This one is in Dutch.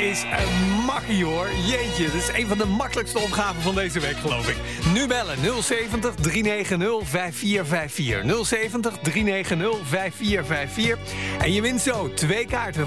is een makkie hoor. Jeetje, dit is een van de makkelijkste opgaven van deze week, geloof ik. Nu bellen 070 390 5454. 070 390 5454. En je wint zo 2 kaarten